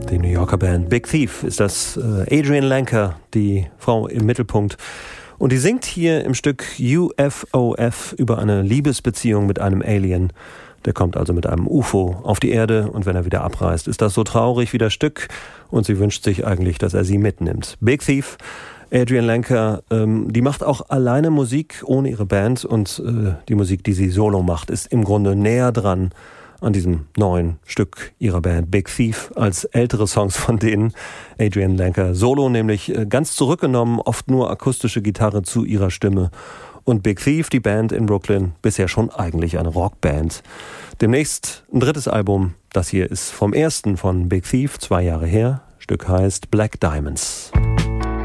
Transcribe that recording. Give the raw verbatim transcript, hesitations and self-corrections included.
Die New Yorker Band Big Thief ist das. Äh, Adrienne Lenker, die Frau im Mittelpunkt. Und die singt hier im Stück U F O F über eine Liebesbeziehung mit einem Alien. Der kommt also mit einem U F O auf die Erde und wenn er wieder abreist, ist das so traurig wie das Stück und sie wünscht sich eigentlich, dass er sie mitnimmt. Big Thief, Adrienne Lenker, ähm, die macht auch alleine Musik ohne ihre Band und äh, die Musik, die sie solo macht, ist im Grunde näher dran an diesem neuen Stück ihrer Band Big Thief als ältere Songs von denen. Adrienne Lenker solo nämlich ganz zurückgenommen, oft nur akustische Gitarre zu ihrer Stimme. Und Big Thief, die Band in Brooklyn, bisher schon eigentlich eine Rockband. Demnächst ein drittes Album. Das hier ist vom ersten von Big Thief, zwei Jahre her. Stück heißt Black Diamonds.